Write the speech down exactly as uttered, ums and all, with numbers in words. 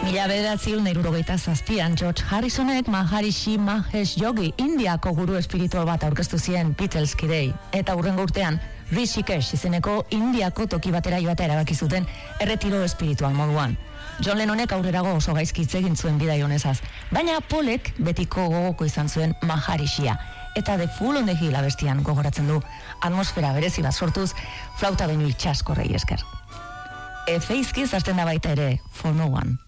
Mila bederatziehun eta hirurogeita zazpian George Harrisonek Maharishi Mahesh Yogi Indiako guru espiritual bat aurkeztu zien Beatles kidei, eta hurrengo urtean Rishikesh izeneko Indiako toki batera joatea erabaki zuten erretiro espiritual moduan. John Lennonek aurrerago oso gaizki hitz egin zuen bidai honezaz, baina Paulek betiko gogoko izan zuen Maharishia, eta The Fool on the Hill abestian gogoratzen du atmosfera berezi bat sortuz flauta doinu itxaskorrei esker. Efeizki zartzen da baita ere For No One.